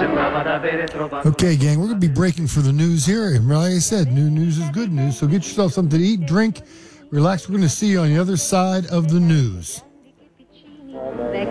Okay, gang, we're going to be breaking for the news here. And like I said, new news is good news. So get yourself something to eat, drink, relax. We're going to see you on the other side of the news.